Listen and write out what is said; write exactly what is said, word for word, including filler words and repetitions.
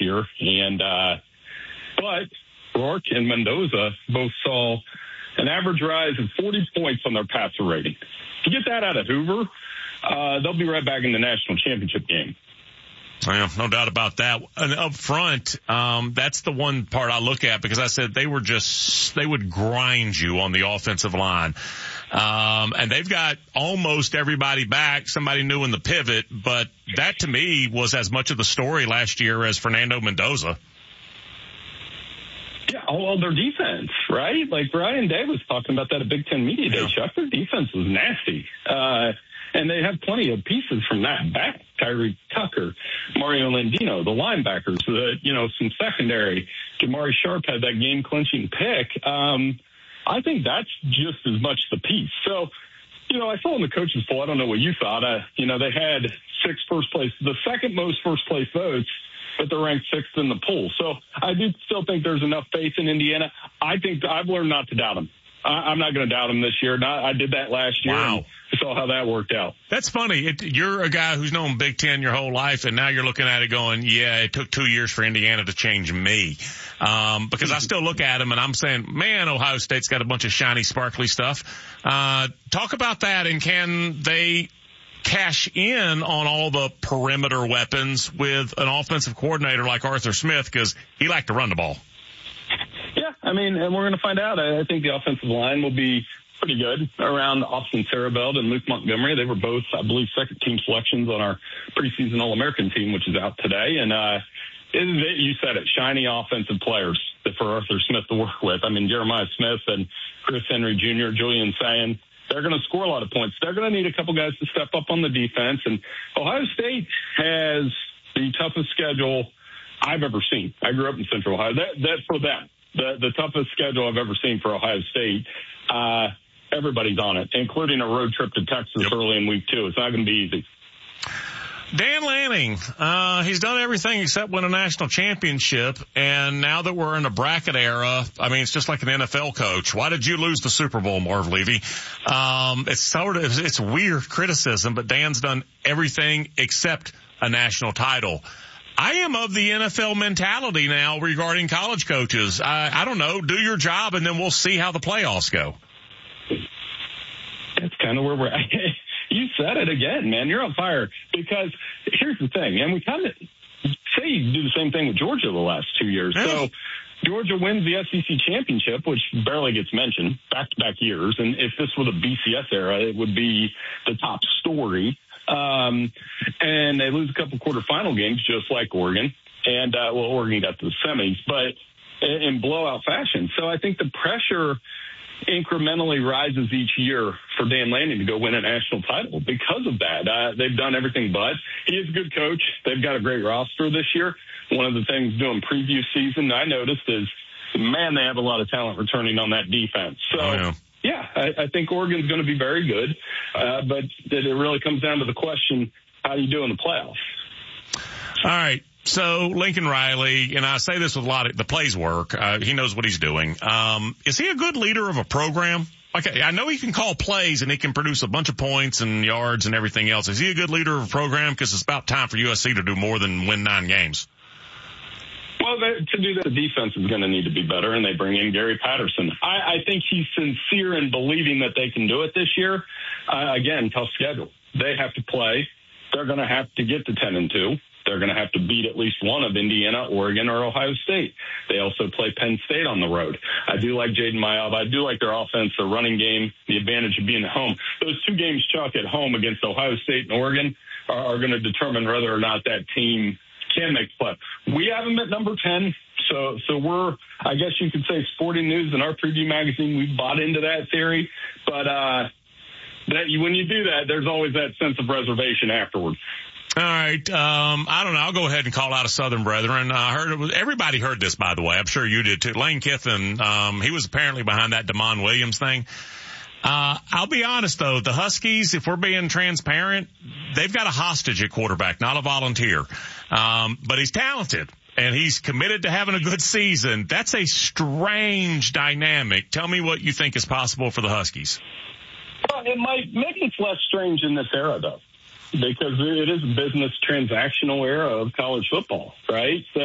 year. And, uh, but Rourke and Mendoza both saw an average rise of forty points on their passer rating. To get that out of Hoover, uh, they'll be right back in the national championship game. Yeah, no doubt about that. And up front, um, that's the one part I look at because I said they were just, they would grind you on the offensive line. Um, and they've got almost everybody back, somebody new in the pivot, but that to me was as much of the story last year as Fernando Mendoza. Yeah, well, their defense, right? Like Ryan Day was talking about that at Big Ten Media Day, yeah. Chuck. Their defense was nasty. Uh, and they have plenty of pieces from that back. Tyree Tucker, Mario Landino, the linebackers, the, you know, some secondary. Jamari Sharp had that game-clinching pick. Um, I think that's just as much the piece. So, you know, I saw in the coaches poll, I don't know what you thought. Uh, you know, they had six first place, the second most first place votes, but they're ranked sixth in the poll. So I do still think there's enough faith in Indiana. I think I've learned not to doubt them. I, I'm not going to doubt them this year. Not, I did that last year. Wow. And saw how that worked out. That's funny. It, you're a guy who's known Big Ten your whole life, and now you're looking at it going, yeah, it took two years for Indiana to change me. Um, because I still look at them and I'm saying, man, Ohio State's got a bunch of shiny, sparkly stuff. Uh, talk about that, and can they cash in on all the perimeter weapons with an offensive coordinator like Arthur Smith, because he liked to run the ball? Yeah, I mean, and we're going to find out. I think the offensive line will be pretty good around Austin Sarabelt and Luke Montgomery. They were both, I believe, second team selections on our preseason All-American team, which is out today. And uh, it, you said it, shiny offensive players for Arthur Smith to work with. I mean, Jeremiah Smith and Chris Henry Junior, Julian Sayin, they're going to score a lot of points. They're going to need a couple guys to step up on the defense. And Ohio State has the toughest schedule I've ever seen. I grew up in Central Ohio. That, that for them, the, the toughest schedule I've ever seen for Ohio State. Uh, everybody's on it, including a road trip to Texas yep. early in week two. It's not going to be easy. Dan Lanning, uh, he's done everything except win a national championship. And now that we're in a bracket era, I mean, it's just like an N F L coach. Why did you lose the Super Bowl, Marv Levy? Um, it's sort of, it's weird criticism, but Dan's done everything except a national title. I am of the N F L mentality now regarding college coaches. I, I don't know, do your job and then we'll see how the playoffs go. That's kind of where we're at. You said it again, man. You're on fire. Because here's the thing, and we kind of say you do the same thing with Georgia the last two years. Yeah. So Georgia wins the S E C championship, which barely gets mentioned, back-to-back years. And if this were the B C S era, it would be the top story. Um, and they lose a couple quarterfinal games, just like Oregon. And, uh, well, Oregon got to the semis, but in blowout fashion. So I think the pressure incrementally rises each year for Dan Lanning to go win a national title because of that. Uh, they've done everything but. He is a good coach. They've got a great roster this year. One of the things doing preview season I noticed is, man, they have a lot of talent returning on that defense. So, oh, yeah, yeah I, I think Oregon's going to be very good. Uh, but it really comes down to the question, how do you do in the playoffs? All right. So Lincoln Riley, and I say this with a lot of the plays work. Uh, he knows what he's doing. Um, is he a good leader of a program? Okay, I know he can call plays and he can produce a bunch of points and yards and everything else. Is he a good leader of a program? Because it's about time for U S C to do more than win nine games. Well, they, to do that, the defense is going to need to be better, and they bring in Gary Patterson. I, I think he's sincere in believing that they can do it this year. Uh, again, tough schedule. They have to play. They're going to have to get to ten and two. They're going to have to beat at least one of Indiana, Oregon, or Ohio State. They also play Penn State on the road. I do like Jaden Mayov. I do like their offense, their running game, the advantage of being at home. Those two games, Chuck, at home against Ohio State and Oregon are, are going to determine whether or not that team can make the play. We have them at number ten. So, so we're, I guess you could say, Sporting News in our preview magazine, we bought into that theory. But uh, that when you do that, there's always that sense of reservation afterwards. All right. Um, I don't know. I'll go ahead and call out a Southern Brethren. I heard it was, everybody heard this, by the way. I'm sure you did too. Lane Kiffin, um, he was apparently behind that Damon Williams thing. Uh, I'll be honest though, the Huskies, if we're being transparent, they've got a hostage at quarterback, not a volunteer. Um, but he's talented and he's committed to having a good season. That's a strange dynamic. Tell me what you think is possible for the Huskies. Well, it might make it less strange in this era though, because it is a business transactional era of college football, right? So